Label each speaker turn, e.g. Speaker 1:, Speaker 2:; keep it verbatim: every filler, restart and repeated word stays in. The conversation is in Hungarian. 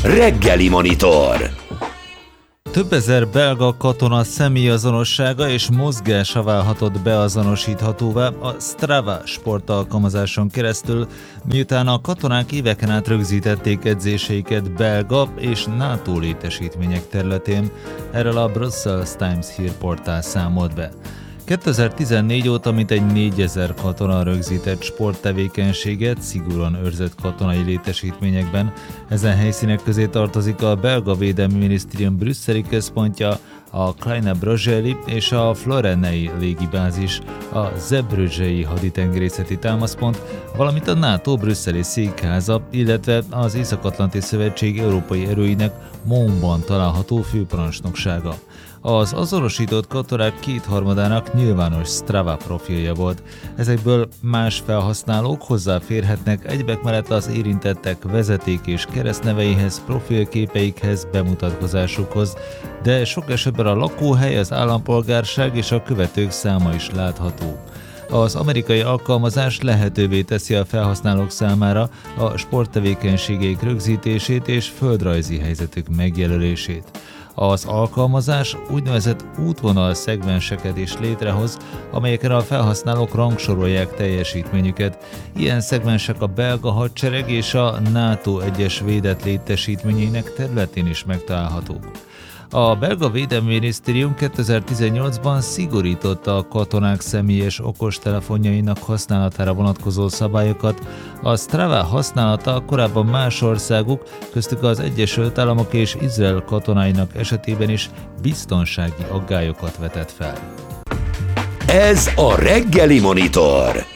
Speaker 1: Reggeli Monitor.
Speaker 2: Több ezer belga katona személyazonossága és mozgása válhatott beazonosíthatóvá a Strava sportalkalmazáson keresztül, miután a katonák éveken át rögzítették edzéseiket belga és NATO létesítmények területén. Erről a Brussels Times hírportál számolt be. kétezer-tizennégy óta mintegy négyezer katona rögzített sporttevékenységet szigorúan őrzött katonai létesítményekben. Ezen helyszínek közé tartozik a belga védelmi minisztérium brüsszeli központja, a Kleine Brogeli és a Florenei légibázis, a Zeebrugge-i haditengerészeti támaszpont, valamint a NATO brüsszeli székháza, illetve az Észak-Atlanti Szövetség európai erőinek Monsban található főparancsnoksága. Az azonosított katonák kétharmadának nyilvános Strava profilja volt. Ezekből más felhasználók hozzáférhetnek egyebek mellett az érintettek vezeték és keresztneveihez, profilképeikhez, bemutatkozásukhoz, de sok esetben a lakóhely, az állampolgárság és a követők száma is látható. Az amerikai alkalmazás lehetővé teszi a felhasználók számára a sporttevékenységeik rögzítését és földrajzi helyzetük megjelölését. Az alkalmazás úgynevezett útvonal szegmenseket is létrehoz, amelyeken a felhasználók rangsorolják teljesítményüket. Ilyen szegmensek a belga hadsereg és a NATO egyes védett létesítményeinek területén is megtalálhatók. A belga védelmi minisztérium kétezer-tizennyolcban szigorította a katonák személyes okostelefonjainak használatára vonatkozó szabályokat. A Strava használata korábban más országok, köztük az Egyesült Államok és Izrael katonáinak esetében is biztonsági aggályokat vetett fel.
Speaker 1: Ez a Reggeli Monitor.